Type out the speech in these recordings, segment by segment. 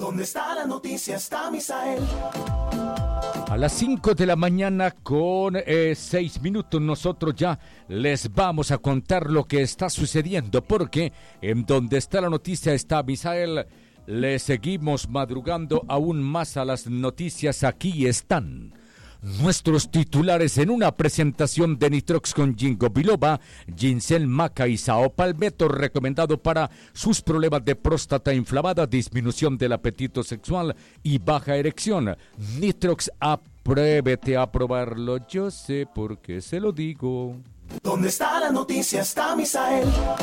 ¿Dónde está la noticia? Está Misael. A las 5 de la mañana con 6 minutos nosotros ya les vamos a contar lo que está sucediendo, porque en Donde está la noticia está Misael. Le seguimos madrugando aún más a las noticias. Aquí están nuestros titulares en una presentación de Nitrox con Ginkgo biloba, ginseng, maca y sao palmetto, recomendado para sus problemas de próstata inflamada, disminución del apetito sexual y baja erección. Nitrox, apruébete a probarlo, yo sé por qué se lo digo. ¿Dónde está la noticia? Está Misael.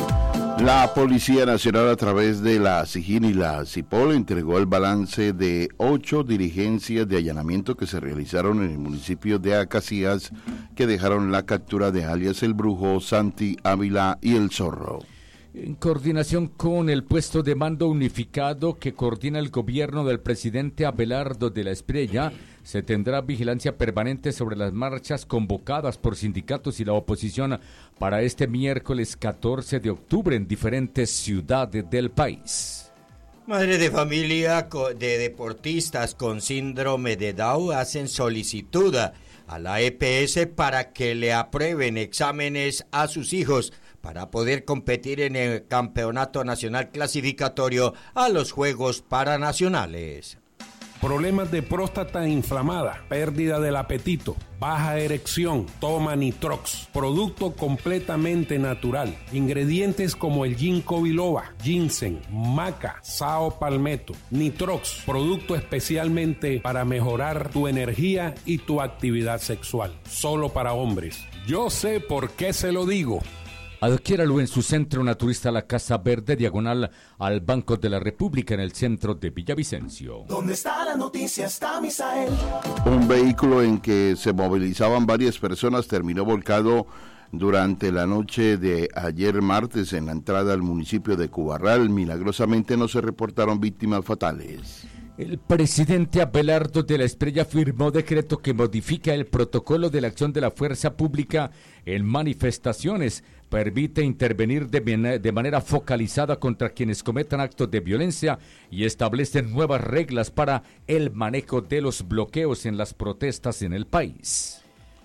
La Policía Nacional, a través de la SIJIN y la CIPOL, entregó el balance de 8 diligencias de allanamiento que se realizaron en el municipio de Acacías, que dejaron la captura de alias El Brujo, Santi Ávila y El Zorro. En coordinación con el puesto de mando unificado que coordina el gobierno del presidente Abelardo de la Espriella, se tendrá vigilancia permanente sobre las marchas convocadas por sindicatos y la oposición para este miércoles 14 de octubre en diferentes ciudades del país. Madres de familia de deportistas con síndrome de Down hacen solicitud a la EPS para que le aprueben exámenes a sus hijos para poder competir en el Campeonato Nacional Clasificatorio a los Juegos Paranacionales. Problemas de próstata inflamada, pérdida del apetito, baja erección, toma Nitrox, producto completamente natural, ingredientes como el Ginkgo biloba, ginseng, maca, sao palmetto, Nitrox, producto especialmente para mejorar tu energía y tu actividad sexual, solo para hombres. Yo sé por qué se lo digo. Adquiéralo en su centro naturista La Casa Verde, diagonal al Banco de la República, en el centro de Villavicencio. ¿Dónde está la noticia? Está Misael. Un vehículo en que se movilizaban varias personas terminó volcado durante la noche de ayer martes en la entrada al municipio de Cubarral. Milagrosamente no se reportaron víctimas fatales. El presidente Abelardo de la Espriella firmó decreto que modifica el protocolo de la acción de la fuerza pública en manifestaciones, permite intervenir de manera focalizada contra quienes cometan actos de violencia y establece nuevas reglas para el manejo de los bloqueos en las protestas en el país.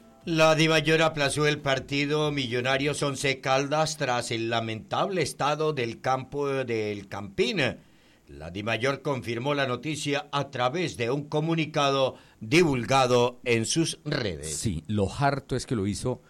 La Dimayor aplazó el partido Millonarios Once Caldas tras el lamentable estado del campo del Campín. La Dimayor confirmó la noticia a través de un comunicado divulgado en sus redes. Sí, lo harto es que lo hizo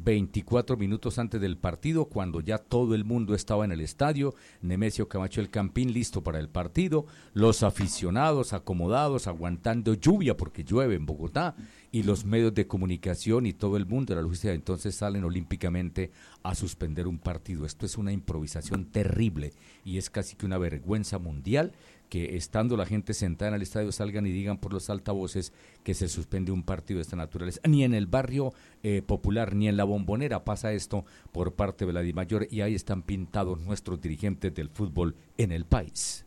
24 minutos antes del partido, cuando ya todo el mundo estaba en el estadio, Nemesio Camacho El Campín listo para el partido, los aficionados acomodados, aguantando lluvia porque llueve en Bogotá, y los medios de comunicación y todo el mundo de la logística entonces salen olímpicamente a suspender un partido. Esto es una improvisación terrible y es casi que una vergüenza mundial que, estando la gente sentada en el estadio, salgan y digan por los altavoces que se suspende un partido de esta naturaleza. Ni en el barrio popular, ni en la Bombonera pasa esto por parte de la Dimayor, y ahí están pintados nuestros dirigentes del fútbol en el país.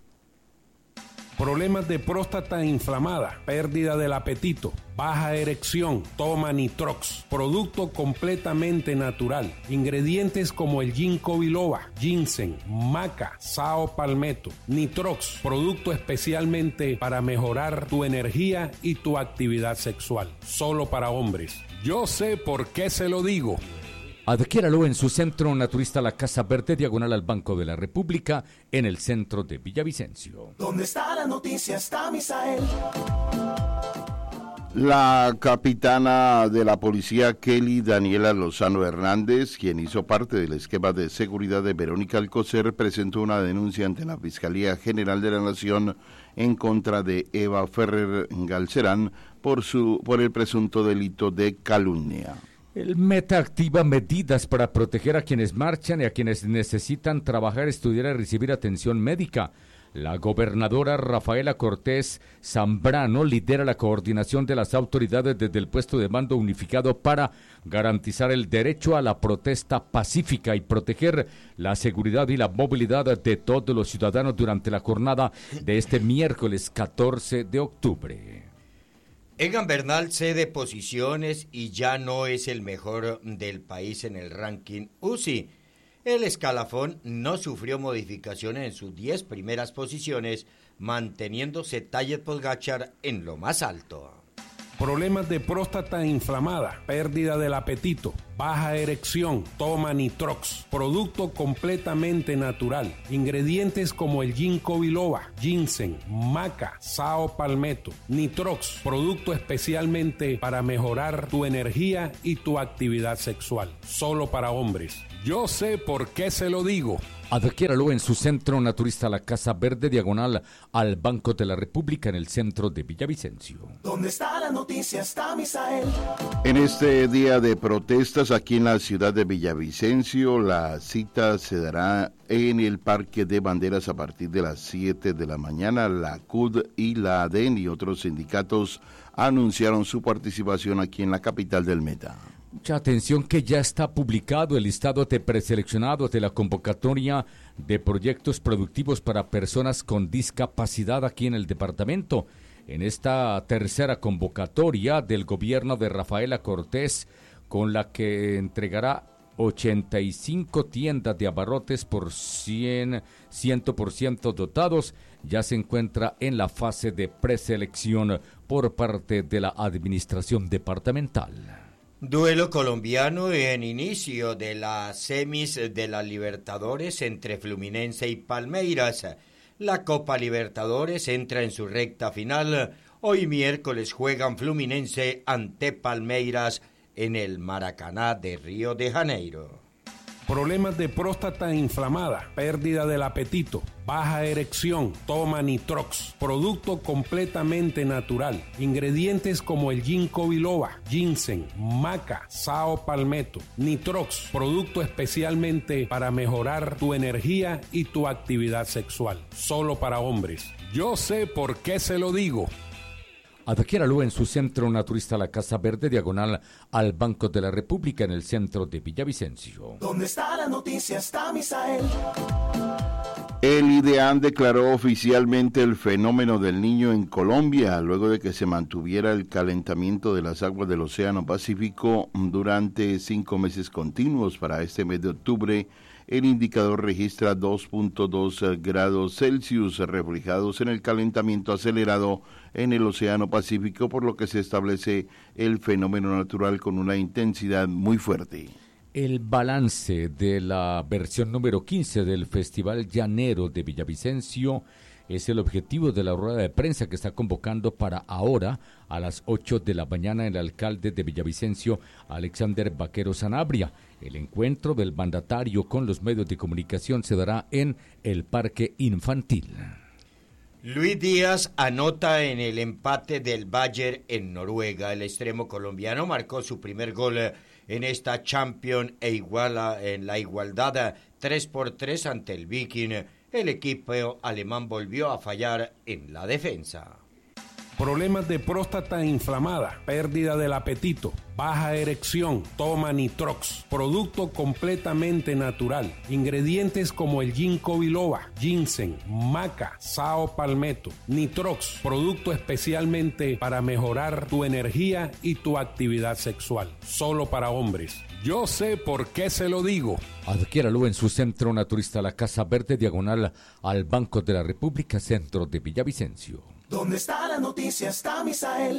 Problemas de próstata inflamada, pérdida del apetito, baja erección, toma Nitrox, producto completamente natural, ingredientes como el Ginkgo biloba, ginseng, maca, sao palmetto, Nitrox, producto especialmente para mejorar tu energía y tu actividad sexual, solo para hombres. Yo sé por qué se lo digo. Adquiéralo en su centro naturista La Casa Verde, diagonal al Banco de la República, en el centro de Villavicencio. ¿Dónde está la noticia? Está Misael. La capitana de la policía, Kelly Daniela Lozano Hernández, quien hizo parte del esquema de seguridad de Verónica Alcocer, presentó una denuncia ante la Fiscalía General de la Nación en contra de Eva Ferrer Galcerán por el presunto delito de calumnia. El Meta activa medidas para proteger a quienes marchan y a quienes necesitan trabajar, estudiar y recibir atención médica. La gobernadora Rafaela Cortés Zambrano lidera la coordinación de las autoridades desde el puesto de mando unificado para garantizar el derecho a la protesta pacífica y proteger la seguridad y la movilidad de todos los ciudadanos durante la jornada de este miércoles 14 de octubre. Egan Bernal cede posiciones y ya no es el mejor del país en el ranking UCI. El escalafón no sufrió modificaciones en sus 10 primeras posiciones, manteniéndose Tadej Pogačar en lo más alto. Problemas de próstata inflamada, pérdida del apetito, baja erección, toma Nitrox, producto completamente natural. Ingredientes como el ginkgo biloba, ginseng, maca, sao palmetto. Nitrox, producto especialmente para mejorar tu energía y tu actividad sexual. Solo para hombres. Yo sé por qué se lo digo. Adquiéralo en su centro naturista La Casa Verde, diagonal al Banco de la República, en el centro de Villavicencio. ¿Dónde está la noticia? Está Misael. En este día de protestas aquí en la ciudad de Villavicencio, la cita se dará en el Parque de Banderas a partir de las 7 de la mañana. La CUD y la ADEN y otros sindicatos anunciaron su participación aquí en la capital del Meta. Mucha atención que ya está publicado el listado de preseleccionados de la convocatoria de proyectos productivos para personas con discapacidad aquí en el departamento. En esta tercera convocatoria del gobierno de Rafaela Cortés, con la que entregará 85 tiendas de abarrotes por 100% dotados, ya se encuentra en la fase de preselección por parte de la administración departamental. Duelo colombiano en inicio de las semis de la Libertadores entre Fluminense y Palmeiras. La Copa Libertadores entra en su recta final. Hoy miércoles juegan Fluminense ante Palmeiras en el Maracaná de Río de Janeiro. Problemas de próstata inflamada, pérdida del apetito, baja erección, toma Nitrox, producto completamente natural. Ingredientes como el ginkgo biloba, ginseng, maca, sao palmetto. Nitrox, producto especialmente para mejorar tu energía y tu actividad sexual. Solo para hombres. Yo sé por qué se lo digo. Adquiéralo en su centro naturista La Casa Verde, diagonal al Banco de la República, en el centro de Villavicencio. ¿Dónde está la noticia? Está Misael. El IDEAN declaró oficialmente el fenómeno del Niño en Colombia, luego de que se mantuviera el calentamiento de las aguas del Océano Pacífico durante 5 meses continuos. Para este mes de octubre, el indicador registra 2.2 grados Celsius reflejados en el calentamiento acelerado en el Océano Pacífico, por lo que se establece el fenómeno natural con una intensidad muy fuerte. El balance de la versión número 15 del Festival Llanero de Villavicencio es el objetivo de la rueda de prensa que está convocando para ahora a las 8 de la mañana el alcalde de Villavicencio, Alexander Vaquero Sanabria. El encuentro del mandatario con los medios de comunicación se dará en el Parque Infantil. Luis Díaz anota en el empate del Bayern en Noruega. El extremo colombiano marcó su primer gol en esta Champions en la igualdad 3-3 ante el Viking. El equipo alemán volvió a fallar en la defensa. Problemas de próstata inflamada, pérdida del apetito, baja erección, toma Nitrox, producto completamente natural. Ingredientes como el ginkgo biloba, ginseng, maca, sao palmetto. Nitrox, producto especialmente para mejorar tu energía y tu actividad sexual. Solo para hombres. Yo sé por qué se lo digo. Adquiéralo en su centro naturista La Casa Verde, diagonal al Banco de la República, centro de Villavicencio. ¿Dónde está la noticia? Está Misael.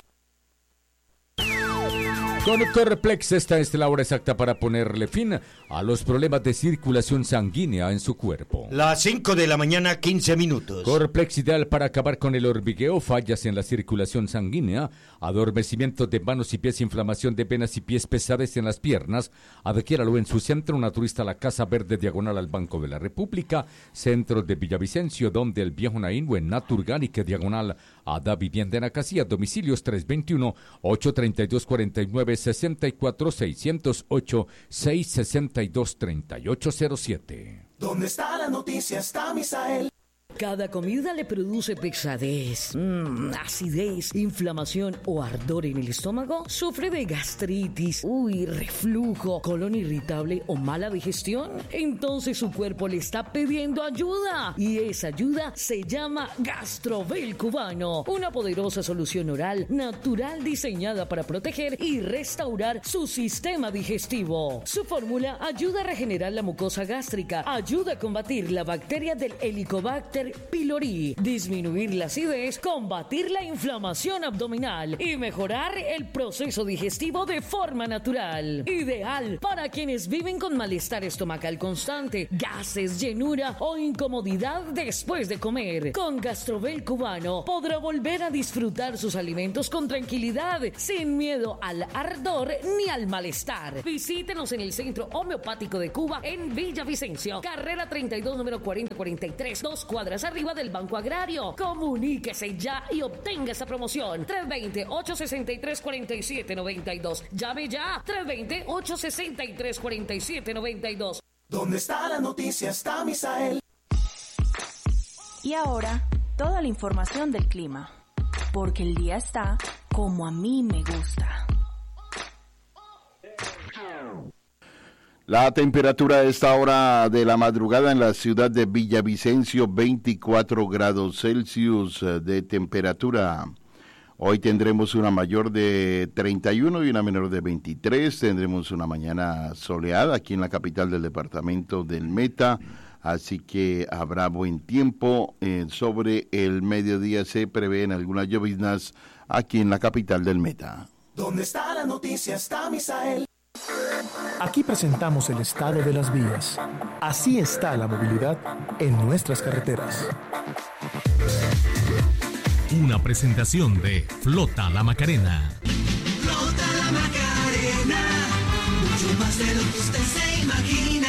Con Corplex, esta es la hora exacta para ponerle fin a los problemas de circulación sanguínea en su cuerpo. Las 5 de la mañana, 15 minutos. Corplex, ideal para acabar con el hormigueo, fallas en la circulación sanguínea, adormecimiento de manos y pies, inflamación de venas y pies, pesadez en las piernas. Adquiéralo en su centro naturista La Casa Verde, diagonal al Banco de la República, centro de Villavicencio, donde el viejo Naínue, Naturgánica, diagonal a Da Vivienda en Acacía, domicilios 321-832-4964, 608-662-3807. ¿Dónde está la noticia? Está Misael. Cada comida le produce pesadez, acidez, inflamación o ardor en el estómago. ¿Sufre de gastritis, reflujo, colon irritable o mala digestión? Entonces su cuerpo le está pidiendo ayuda. Y esa ayuda se llama Gastrovel Cubano. Una poderosa solución oral natural diseñada para proteger y restaurar su sistema digestivo. Su fórmula ayuda a regenerar la mucosa gástrica, ayuda a combatir la bacteria del Helicobacter pylori, disminuir la acidez, combatir la inflamación abdominal y mejorar el proceso digestivo de forma natural. Ideal para quienes viven con malestar estomacal constante, gases, llenura o incomodidad después de comer. Con Gastrovel Cubano podrá volver a disfrutar sus alimentos con tranquilidad, sin miedo al ardor ni al malestar. Visítenos en el Centro Homeopático de Cuba en Villavicencio, carrera 32, número 4043, 2 cuadras arriba del Banco Agrario. Comuníquese ya y obtenga esa promoción. 320-863-4792. Llame ya. 320-863-4792. ¿Dónde está la noticia? Está Misael. Y ahora, toda la información del clima. Porque el día está como a mí me gusta. La temperatura a esta hora de la madrugada en la ciudad de Villavicencio, 24 grados Celsius de temperatura. Hoy tendremos una mayor de 31 y una menor de 23. Tendremos una mañana soleada aquí en la capital del departamento del Meta. Así que habrá buen tiempo. Sobre el mediodía se prevén algunas lloviznas aquí en la capital del Meta. ¿Dónde está la noticia? Está Misael. Aquí presentamos el estado de las vías. Así está la movilidad en nuestras carreteras. Una presentación de Flota La Macarena. Flota La Macarena, mucho más de lo que usted se imagina.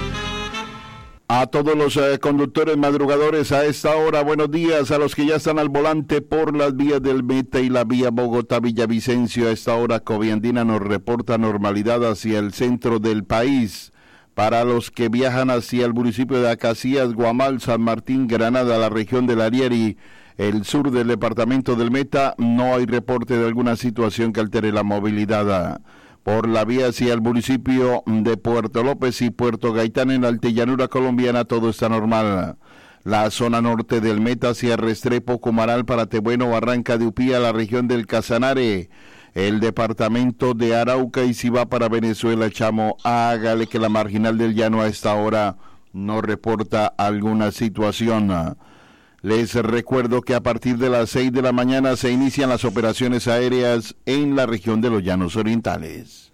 A todos los conductores madrugadores a esta hora, buenos días. A los que ya están al volante por las vías del Meta y la vía Bogotá-Villavicencio, a esta hora Coviandina nos reporta normalidad hacia el centro del país. Para los que viajan hacia el municipio de Acacías, Guamal, San Martín, Granada, la región del Ariari, el sur del departamento del Meta, no hay reporte de alguna situación que altere la movilidad. Por la vía hacia el municipio de Puerto López y Puerto Gaitán en la altillanura colombiana, todo está normal. La zona norte del Meta hacia Restrepo, Comaral, Paratebueno, Barranca de Upía, la región del Casanare, el departamento de Arauca, y si va para Venezuela, Chamo, hágale que la marginal del Llano a esta hora no reporta alguna situación. Les recuerdo que a partir de las 6 de la mañana se inician las operaciones aéreas en la región de los Llanos Orientales.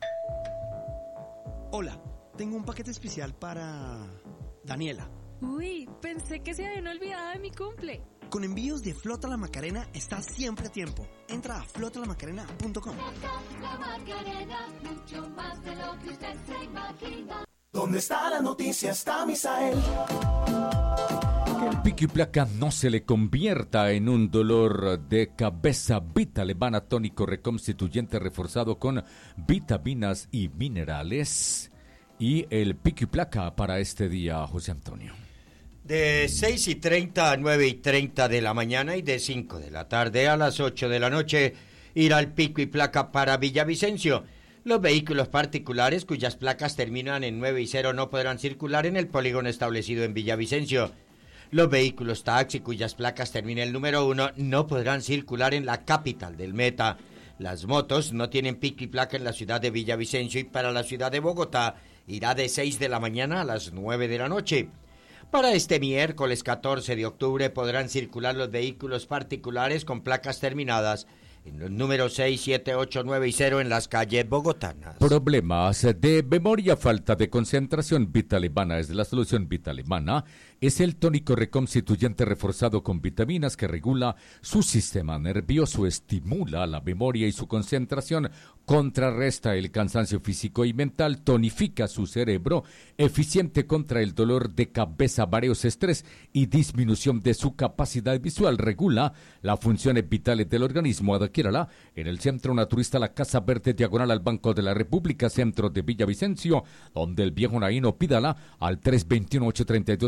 Hola, tengo un paquete especial para Daniela. Uy, pensé que se habían olvidado de mi cumple. Con envíos de Flota La Macarena estás siempre a tiempo. Entra a flotalamacarena.com. La Macarena, mucho más de lo que usted se imagina. ¿Dónde está la noticia? Está Misael. Que el pico y placa no se le convierta en un dolor de cabeza. Vitalevana, tónico reconstituyente reforzado con vitaminas y minerales. Y el pico y placa para este día, José Antonio. De 6:30 a 9:30 de la mañana y de 5 de la tarde a las 8 de la noche irá el pico y placa para Villavicencio. Los vehículos particulares cuyas placas terminan en 9 y 0 no podrán circular en el polígono establecido en Villavicencio. Los vehículos taxi cuyas placas terminen el número 1 no podrán circular en la capital del Meta. Las motos no tienen pico y placa en la ciudad de Villavicencio y para la ciudad de Bogotá irá de 6 de la mañana a las 9 de la noche. Para este miércoles 14 de octubre podrán circular los vehículos particulares con placas terminadas en los números 6, 7, 8, 9 y 0 en las calles bogotanas. Problemas de memoria, falta de concentración. Vitalevana es de la solución. Vitalevana es el tónico reconstituyente reforzado con vitaminas que regula su sistema nervioso, estimula la memoria y su concentración, contrarresta el cansancio físico y mental, tonifica su cerebro, eficiente contra el dolor de cabeza, mareos, estrés y disminución de su capacidad visual, regula las funciones vitales del organismo. Adquiérala en el Centro Naturista La Casa Verde, diagonal al Banco de la República, centro de Villavicencio, donde el viejo Naíno. Pídala al 321-832-41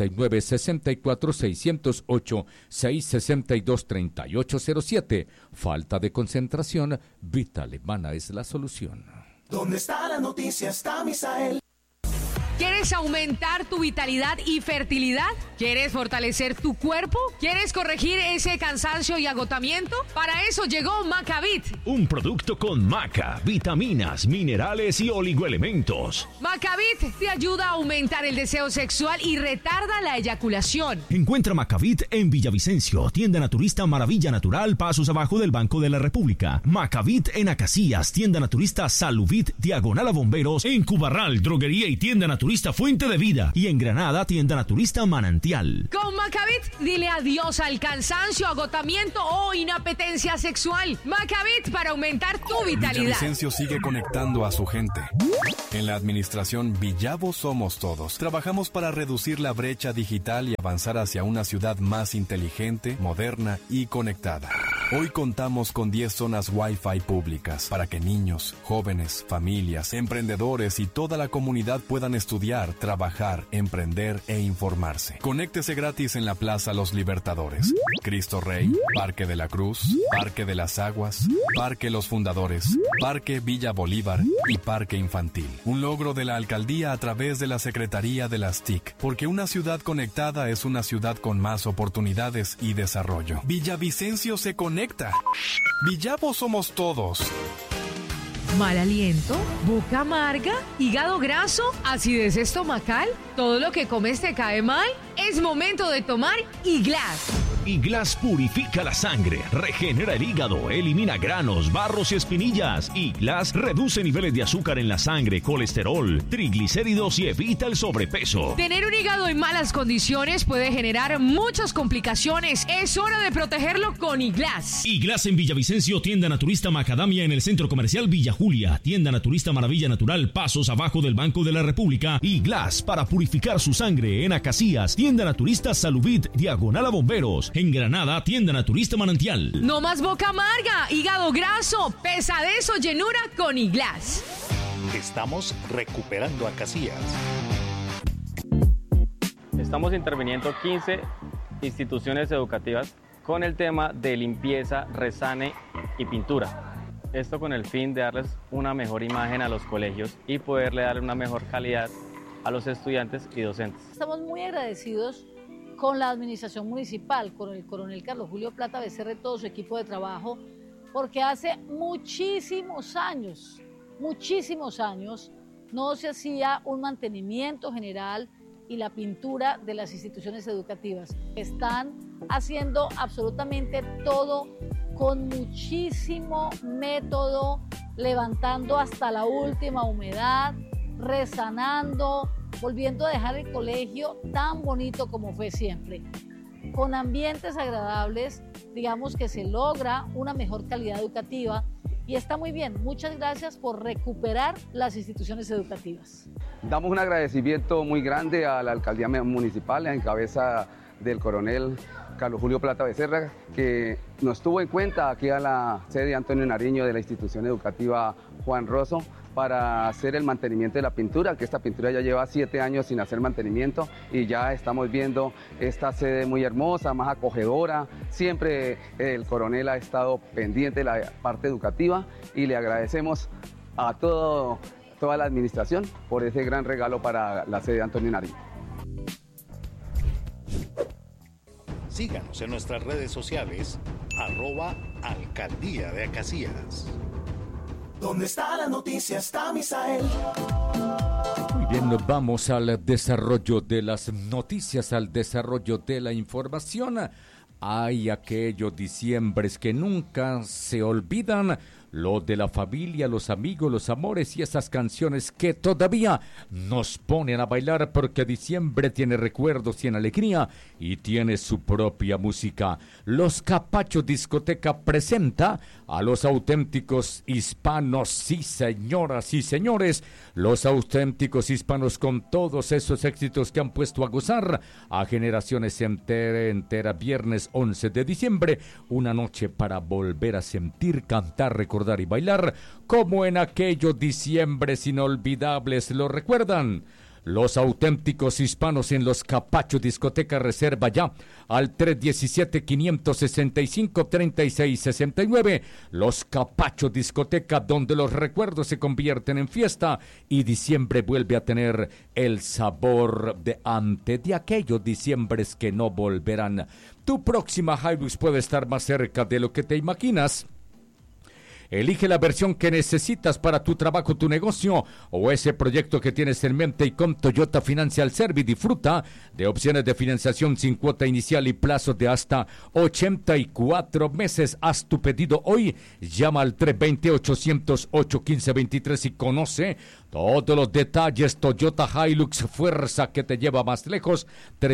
699-64-608-662-3807. Falta de concentración, Vita Alemana es la solución. ¿Dónde está la noticia? Está Misael. ¿Quieres aumentar tu vitalidad y fertilidad? ¿Quieres fortalecer tu cuerpo? ¿Quieres corregir ese cansancio y agotamiento? Para eso llegó Macavit. Un producto con maca, vitaminas, minerales y oligoelementos. Macavit te ayuda a aumentar el deseo sexual y retarda la eyaculación. Encuentra Macavit en Villavicencio, tienda naturista Maravilla Natural, pasos abajo del Banco de la República. Macavit en Acacias, tienda naturista Saluvit, diagonal a Bomberos. En Cubarral, droguería y tienda naturista Fuente de Vida, y en Granada, tienda naturista Manantial. Con Macavit, dile adiós al cansancio, agotamiento o inapetencia sexual. Macavit para aumentar tu vitalidad. Villavicencio sigue conectando a su gente. En la administración Villavo Somos Todos, trabajamos para reducir la brecha digital y avanzar hacia una ciudad más inteligente, moderna y conectada. Hoy contamos con 10 zonas Wi-Fi públicas para que niños, jóvenes, familias, emprendedores y toda la comunidad puedan estudiar, trabajar, emprender e informarse. Conéctese gratis en la Plaza Los Libertadores, Cristo Rey, Parque de la Cruz, Parque de las Aguas, Parque Los Fundadores, Parque Villa Bolívar y Parque Infantil. Un logro de la alcaldía a través de la Secretaría de las TIC, porque una ciudad conectada es una ciudad con más oportunidades y desarrollo. Villavicencio se conecta. Villavo Somos Todos. ¿Mal aliento? ¿Boca amarga? ¿Hígado graso? ¿Acidez estomacal? ¿Todo lo que comes te cae mal? Es momento de tomar Iglas. Iglas purifica la sangre, regenera el hígado, elimina granos, barros y espinillas. Iglas reduce niveles de azúcar en la sangre, colesterol, triglicéridos y evita el sobrepeso. Tener un hígado en malas condiciones puede generar muchas complicaciones. Es hora de protegerlo con Iglas. Iglas en Villavicencio, tienda naturista Macadamia en el Centro Comercial Villa Julia, tienda naturista Maravilla Natural, pasos abajo del Banco de la República. Iglas para purificar su sangre en Acacias, tienda naturista Saluvit, diagonal a Bomberos. En Granada, tienda naturista Manantial. No más boca amarga, hígado graso, pesadez o llenura con Iglas. Estamos recuperando Acacias. Estamos interviniendo 15 instituciones educativas con el tema de limpieza, resane y pintura. Esto con el fin de darles una mejor imagen a los colegios y poderle dar una mejor calidad a los estudiantes y docentes. Estamos muy agradecidos con la administración municipal, con el coronel Carlos Julio Plata Becerra y todo su equipo de trabajo, porque hace muchísimos años, no se hacía un mantenimiento general y la pintura de las instituciones educativas. Están haciendo absolutamente todo con muchísimo método, levantando hasta la última humedad, resanando, volviendo a dejar el colegio tan bonito como fue siempre. Con ambientes agradables, digamos que se logra una mejor calidad educativa y está muy bien. Muchas gracias por recuperar las instituciones educativas. Damos un agradecimiento muy grande a la alcaldía municipal en cabeza del coronel Carlos Julio Plata Becerra, que nos tuvo en cuenta aquí a la sede Antonio Nariño de la institución educativa Juan Rosso para hacer el mantenimiento de la pintura, que esta pintura ya lleva 7 años sin hacer mantenimiento y ya estamos viendo esta sede muy hermosa, más acogedora. Siempre el coronel ha estado pendiente de la parte educativa y le agradecemos a toda la administración por ese gran regalo para la sede Antonio Nariño. Síganos en nuestras redes sociales, @Alcaldía de Acacias. ¿Dónde está la noticia? Está Misael. Muy bien, nos vamos al desarrollo de las noticias, al desarrollo de la información. Hay aquellos diciembres que nunca se olvidan, lo de la familia, los amigos, los amores y esas canciones que todavía nos ponen a bailar porque diciembre tiene recuerdos, tiene alegría y tiene su propia música. Los Capachos Discoteca presenta a los auténticos hispanos, sí señoras y señores, los auténticos hispanos con todos esos éxitos que han puesto a gozar a generaciones entera, viernes 11 de diciembre, una noche para volver a sentir, cantar, recordar y bailar como en aquellos diciembres inolvidables. ¿Lo recuerdan? Los auténticos hispanos en Los Capachos Discoteca. Reserva ya al 317-565-3669. Los Capachos Discoteca, donde los recuerdos se convierten en fiesta y diciembre vuelve a tener el sabor de antes, de aquellos diciembres que no volverán. Tu próxima Hilux puede estar más cerca de lo que te imaginas. Elige la versión que necesitas para tu trabajo, tu negocio o ese proyecto que tienes en mente, y con Toyota Financial Service disfruta de opciones de financiación sin cuota inicial y plazos de hasta 84 meses. Haz tu pedido hoy, llama al 320-808-1523 y conoce todos los detalles. Toyota Hilux, fuerza que te lleva más lejos.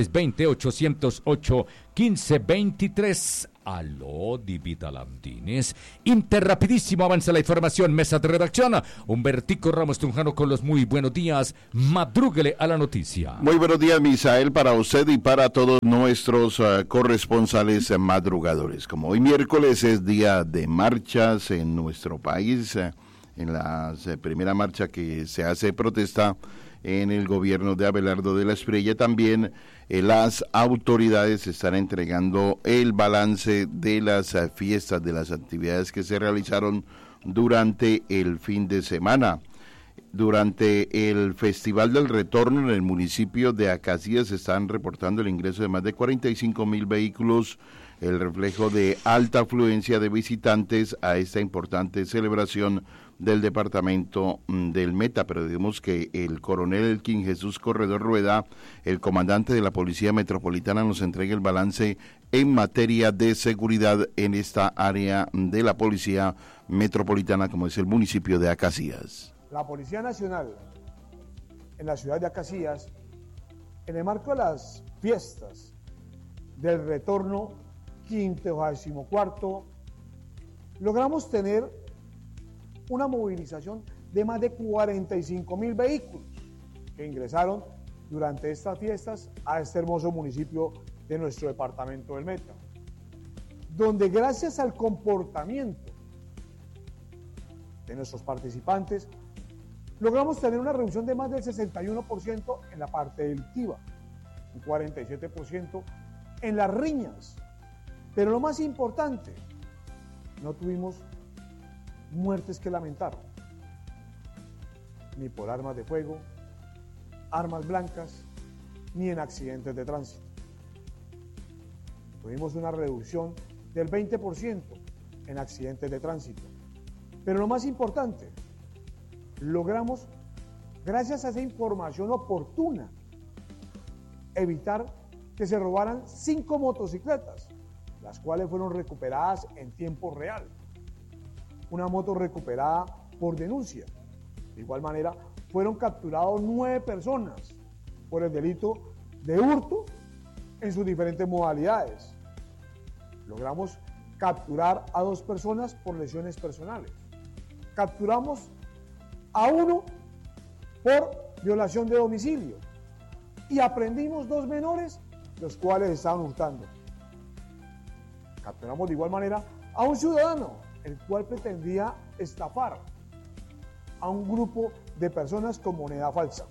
320-808-1523. Aló, Divita Landines. Interrapidísimo avanza la información. Mesa de redacción. Humbertico Ramos Tunjano con los muy buenos días. Madrúguele a la noticia. Muy buenos días, Misael, para usted y para todos nuestros corresponsales madrugadores. Como hoy miércoles es día de marchas en nuestro país, en la primera marcha que se hace protesta en el gobierno de Abelardo de la Espriella, también las autoridades están entregando el balance de las fiestas, de las actividades que se realizaron durante el fin de semana. Durante el Festival del Retorno en el municipio de Acacías se están reportando el ingreso de más de 45,000 vehículos, el reflejo de alta afluencia de visitantes a esta importante celebración del departamento del Meta. Pero digamos que el coronel Elkin Jesús Corredor Rueda, el comandante de la Policía Metropolitana, nos entrega el balance en materia de seguridad en esta área de la Policía Metropolitana, como es el municipio de Acacías. La Policía Nacional en la ciudad de Acacías, en el marco de las fiestas del retorno 54, logramos tener una movilización de más de 45,000 vehículos que ingresaron durante estas fiestas a este hermoso municipio de nuestro departamento del Meta, donde gracias al comportamiento de nuestros participantes logramos tener una reducción de más del 61% en la parte delictiva, un 47% en las riñas, pero lo más importante, no tuvimos muertes que lamentar, ni por armas de fuego, armas blancas, ni en accidentes de tránsito. Tuvimos una reducción del 20% en accidentes de tránsito, pero lo más importante, logramos, gracias a esa información oportuna, evitar que se robaran 5 motocicletas, las cuales fueron recuperadas en tiempo real. Una moto recuperada por denuncia. De igual manera, fueron capturados 9 personas por el delito de hurto en sus diferentes modalidades. Logramos capturar a 2 personas por lesiones personales. Capturamos a 1 por violación de domicilio y aprendimos 2 menores, los cuales estaban hurtando. Capturamos de igual manera a un ciudadano, el cual pretendía estafar a un grupo de personas con moneda falsa.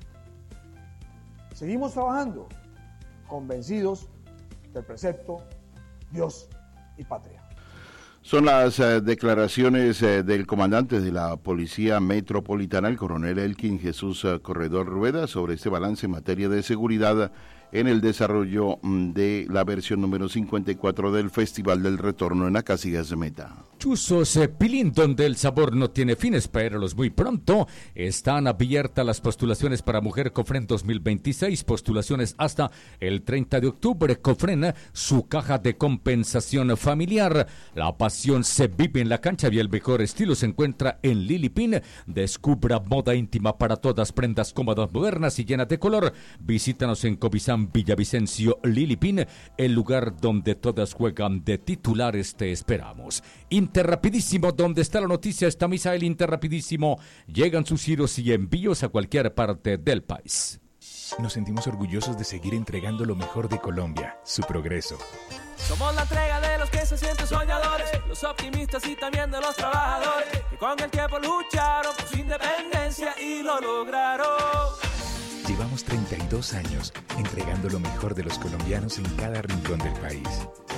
Seguimos trabajando, convencidos del precepto Dios y patria. Son las declaraciones del comandante de la Policía Metropolitana, el coronel Elkin Jesús Corredor Rueda, sobre este balance en materia de seguridad en el desarrollo de la versión número 54 del Festival del Retorno en Acacías de Meta. Chuzos Pilín, donde el sabor no tiene fin, espéralos muy pronto. Están abiertas las postulaciones para Mujer Cofren 2026, postulaciones hasta el 30 de octubre. Cofren, su caja de compensación familiar. La pasión se vive en la cancha y el mejor estilo se encuentra en Lili Pin. Descubra moda íntima para todas, prendas cómodas, modernas y llenas de color. Visítanos en Cobizán, Villavicencio. Lili Pin, el lugar donde todas juegan de titulares. Te esperamos. Interrapidísimo, donde está la noticia, está Misael. Interrapidísimo, llegan sus giros y envíos a cualquier parte del país. Nos sentimos orgullosos de seguir entregando lo mejor de Colombia, su progreso. Somos la entrega de los que se sienten soñadores, los optimistas y también de los trabajadores, que con el tiempo lucharon por su independencia y lo lograron. Llevamos 32 años entregando lo mejor de los colombianos en cada rincón del país.